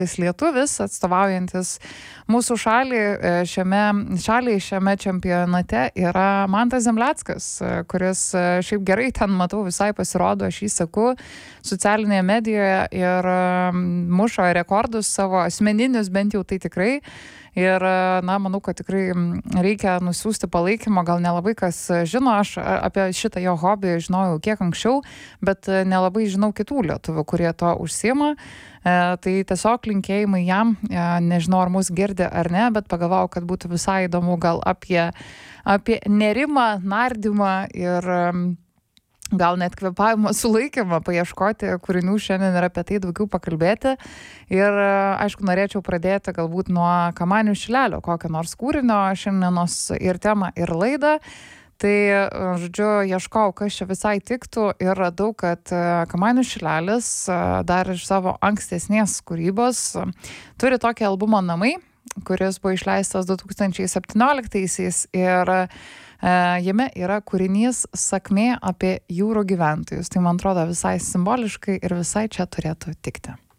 lietuvis, atstovaujantis mūsų šaliai šiame čempionate yra Mantas Zemleckas, kuris šiaip gerai ten, matau, visai pasirodo, aš jį seku socialinėje medijoje ir muša rekordus savo asmeninius, bent jau tai tikrai. Ir, manau, kad tikrai reikia nusiųsti palaikymą, gal nelabai kas žino, aš apie šitą jo hobį žinojau kiek anksčiau, bet nelabai žinau kitų lietuvių, kurie to užsiima. Tai tiesiog linkėjimai jam, nežinau, ar mus girdi ar ne, bet pagalvojau, kad būtų visai įdomu gal apie nerimą, nardymą ir gal net kvėpavimo sulaikymą paieškoti kūrinių šiandien ir apie tai daugiau pakalbėti. Ir aišku, norėčiau pradėti galbūt nuo Kamanių šilelio, kokio nors kūrinio šiandienos ir temą, ir laidą. Tai, žodžiu, ieškojau, kas čia visai tiktų ir radau, kad Kamanių šilelis dar iš savo ankstesnės kūrybos turi tokį albumą Namai, kuris buvo išleistas 2017-aisiais ir jame yra kūrinys Sakmė apie jūrų gyventojus. Tai man atrodo visai simboliškai ir visai čia turėtų tikti.